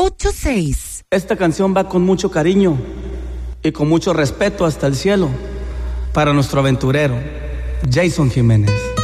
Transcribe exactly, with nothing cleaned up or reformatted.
ocho seis. Esta canción va con mucho cariño y con mucho respeto hasta el cielo para nuestro aventurero, Jason Jiménez.